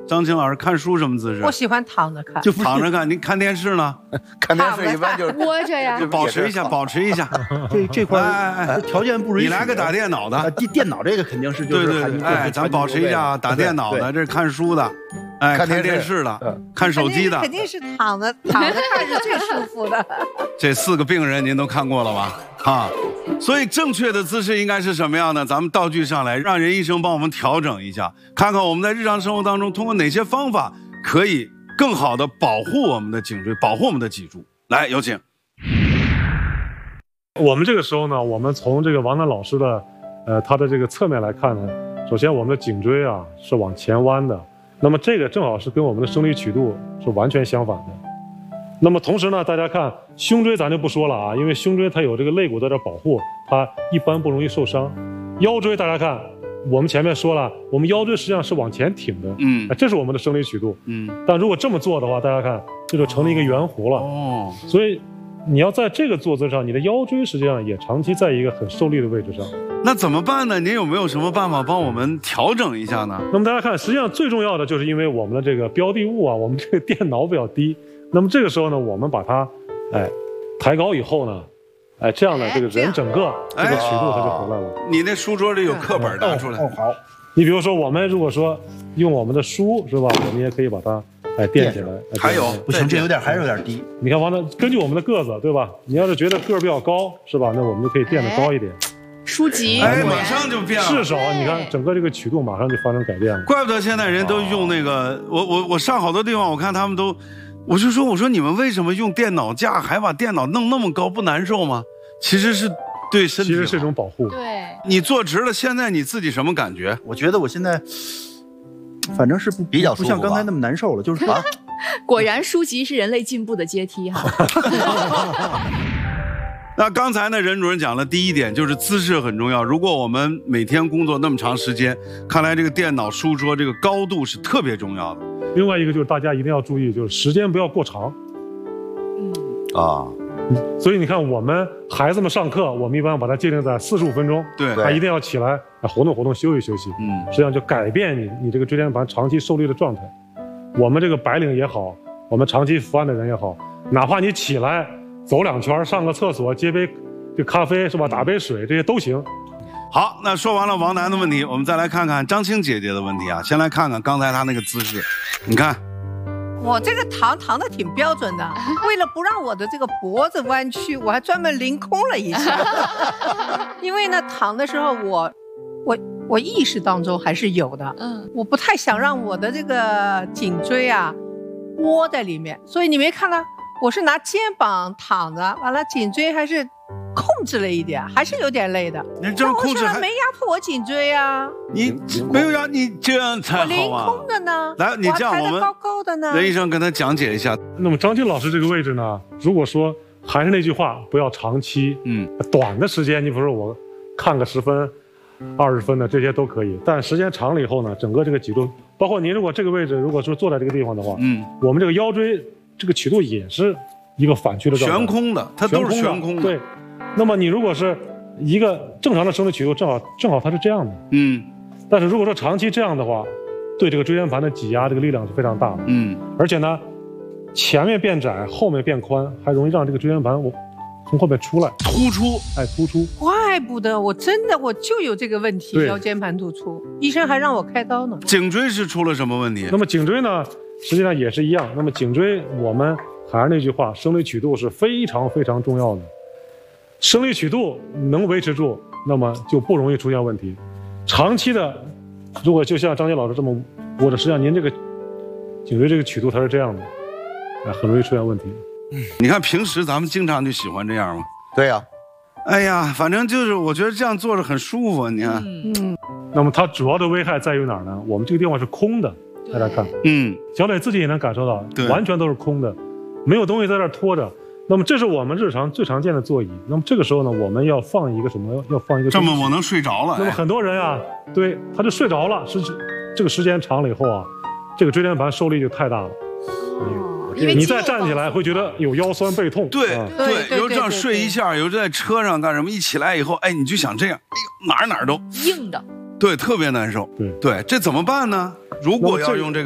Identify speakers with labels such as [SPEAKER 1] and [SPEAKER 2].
[SPEAKER 1] 张青老师看书什么姿势？
[SPEAKER 2] 我喜欢躺着看，
[SPEAKER 1] 就躺着看。您看电视呢？
[SPEAKER 3] 看电视一般就是
[SPEAKER 4] 窝着呀，
[SPEAKER 1] 保持一下，保持一下。
[SPEAKER 5] 这块条件不允许。
[SPEAKER 1] 你来个打电脑的，
[SPEAKER 5] 电脑这个肯定是就是
[SPEAKER 1] 对，哎，咱保持一下，打电脑的，这是看书的，哎，看电视的，看手机的，
[SPEAKER 2] 肯定是躺着看是最舒服的。
[SPEAKER 1] 这4个病人您都看过了吧？啊，所以正确的姿势应该是什么样的？咱们道具上来，让任医生帮我们调整一下，看看我们在日常生活当中通过哪些方法可以更好的保护我们的颈椎，保护我们的脊柱。来，有请。
[SPEAKER 6] 我们这个时候呢，我们从这个王楠老师的他的这个侧面来看呢，首先我们的颈椎啊是往前弯的，那么这个正好是跟我们的生理曲度是完全相反的。那么同时呢，大家看胸椎咱就不说了啊，因为胸椎它有这个肋骨在这保护，它一般不容易受伤。腰椎大家看，我们前面说了，我们腰椎实际上是往前挺的，这是我们的生理曲度，但如果这么做的话，大家看这就成了一个圆弧了，所以你要在这个坐姿上，你的腰椎实际上也长期在一个很受力的位置上。
[SPEAKER 1] 那怎么办呢？您有没有什么办法帮我们调整一下呢？
[SPEAKER 6] 那么大家看，实际上最重要的就是因为我们的这个标的物啊，我们这个电脑比较低，那么这个时候呢，我们把它抬高以后呢，这样呢，这个人整个这个曲度它就回来了。
[SPEAKER 1] 你那书桌里有课本拿出来。
[SPEAKER 5] 好。
[SPEAKER 6] 你比如说，我们如果说用我们的书是吧，我们也可以把它垫起来。
[SPEAKER 1] 还有
[SPEAKER 5] 不行，这还是有点低。
[SPEAKER 6] 你看王楠，根据我们的个子对吧？你要是觉得个儿比较高是吧，那我们就可以垫得高一点。
[SPEAKER 4] 书籍
[SPEAKER 1] 马上就变了。
[SPEAKER 6] 至少你看整个这个曲度马上就发生改变了。
[SPEAKER 1] 怪不得现在人都用那个，我上好多地方，我看他们都，我说你们为什么用电脑架还把电脑弄那么高，不难受吗？其实是对身体，
[SPEAKER 6] 其实是一种保护。
[SPEAKER 4] 对，
[SPEAKER 1] 你坐直了，现在你自己什么感觉？
[SPEAKER 5] 我觉得我现在反正是
[SPEAKER 3] 比较舒服，
[SPEAKER 5] 不像刚才那么难受了，就是啊。
[SPEAKER 4] 果然书籍是人类进步的阶梯哈。
[SPEAKER 1] 那刚才呢，任主任讲了第一点，就是姿势很重要。如果我们每天工作那么长时间，看来这个电脑书桌这个高度是特别重要的。
[SPEAKER 6] 另外一个就是大家一定要注意，就是时间不要过长。所以你看，我们孩子们上课，我们一般把它界定在45分钟，
[SPEAKER 1] 对，
[SPEAKER 6] 他一定要起来活动活动，休息休息。实际上就改变你这个椎间盘长期受力的状态。我们这个白领也好，我们长期伏案的人也好，哪怕你起来走2圈，上个厕所，接杯这咖啡是吧，打杯水，这些都行。
[SPEAKER 1] 好，那说完了王楠的问题，我们再来看看张青姐姐的问题啊。先来看看刚才她那个姿势，你看。
[SPEAKER 2] 我这个躺的挺标准的，为了不让我的这个脖子弯曲，我还专门凌空了一下。因为呢，躺的时候我意识当中还是有的，我不太想让我的这个颈椎啊窝在里面，所以你没看到我是拿肩膀躺着，完了颈椎还是控制了一点，还是有点累的。
[SPEAKER 1] 你这么控制
[SPEAKER 2] 没压迫我颈椎啊？
[SPEAKER 1] 你没有让你这样才好啊！
[SPEAKER 2] 我凌空的呢。
[SPEAKER 1] 来，你这样我们
[SPEAKER 2] 高高的呢。
[SPEAKER 1] 任医生跟他讲解一下。
[SPEAKER 6] 那么张青老师这个位置呢，如果说还是那句话，不要长期，短的时间，你比如说我看个10分、20分的这些都可以，但时间长了以后呢，整个这个脊柱，包括您如果这个位置如果说坐在这个地方的话，我们这个腰椎这个曲度也是一个反曲的状态，
[SPEAKER 1] 悬空的，它都是悬空的。
[SPEAKER 6] 对，那么你如果是一个正常的生理曲度，正好它是这样的，但是如果说长期这样的话，对这个椎间盘的挤压这个力量是非常大的，而且呢，前面变窄，后面变宽，还容易让这个椎间盘从后面出来，
[SPEAKER 1] 突出。
[SPEAKER 2] 怪不得我就有这个问题，腰间盘突出，医生还让我开刀呢。
[SPEAKER 1] 颈椎是出了什么问题？
[SPEAKER 6] 那么颈椎呢，实际上也是一样。那么颈椎我们还是那句话，生理曲度是非常非常重要的。生理曲度能维持住，那么就不容易出现问题。长期的，如果就像张杰老师这么握着，实际上您这个颈椎这个曲度它是这样的，很容易出现问题。
[SPEAKER 1] 你看平时咱们经常就喜欢这样嘛。
[SPEAKER 3] 对呀。
[SPEAKER 1] 哎呀，反正就是我觉得这样坐着很舒服，你看。
[SPEAKER 6] 那么它主要的危害在于哪儿呢？我们这个地方是空的，大家看，小磊自己也能感受到，完全都是空的，没有东西在这儿拖着。那么这是我们日常最常见的座椅。那么这个时候呢，我们要放一个什么？要放一个
[SPEAKER 1] 这么我能睡着了。
[SPEAKER 6] 那么很多人啊，对，他就睡着了，这个时间长了以后啊，这个椎间盘受力就太大了。你再站起来会觉得有腰酸背痛。
[SPEAKER 1] 对，有这样睡一下，有在车上干什么，一起来以后，你就想这样，哪儿都
[SPEAKER 4] 硬的。
[SPEAKER 1] 对，特别难受。对，这怎么办呢？如果要用这个。